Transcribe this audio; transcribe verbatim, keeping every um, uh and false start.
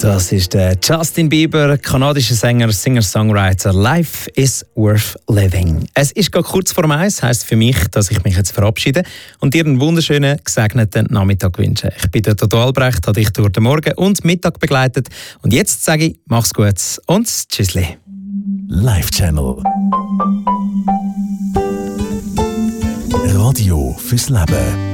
Das ist der Justin Bieber, kanadischer Sänger, Singer-Songwriter. Life is worth living. Es ist gerade kurz vor eins, heisst für mich, dass ich mich jetzt verabschiede und dir einen wunderschönen, gesegneten Nachmittag wünsche. Ich bin der Toto Albrecht, habe dich durch den Morgen und Mittag begleitet. Und jetzt sage ich, mach's gut und tschüssli. Live Channel. Radio fürs Leben.